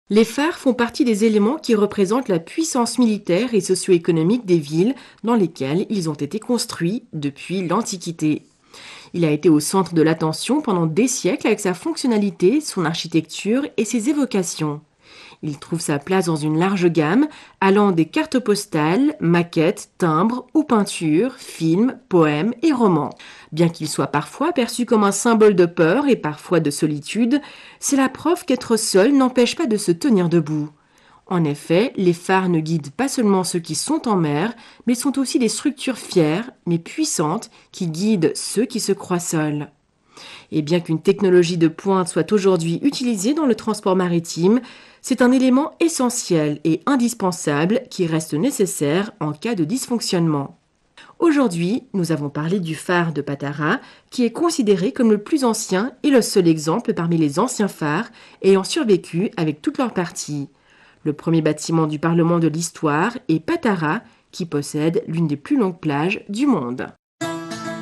Les phares font partie des éléments qui représentent la puissance militaire et socio-économique des villes dans lesquelles ils ont été construits depuis l'Antiquité. Il a été au centre de l'attention pendant des siècles avec sa fonctionnalité, son architecture et ses évocations. Il trouve sa place dans une large gamme, allant des cartes postales, maquettes, timbres ou peintures, films, poèmes et romans. Bien qu'il soit parfois perçu comme un symbole de peur et parfois de solitude, c'est la preuve qu'être seul n'empêche pas de se tenir debout. En effet, les phares ne guident pas seulement ceux qui sont en mer, mais sont aussi des structures fières, mais puissantes, qui guident ceux qui se croient seuls. Et bien qu'une technologie de pointe soit aujourd'hui utilisée dans le transport maritime, c'est un élément essentiel et indispensable qui reste nécessaire en cas de dysfonctionnement. Aujourd'hui, nous avons parlé du phare de Patara, qui est considéré comme le plus ancien et le seul exemple parmi les anciens phares ayant survécu avec toutes leurs parties. Le premier bâtiment du Parlement de l'histoire est Patara, qui possède l'une des plus longues plages du monde.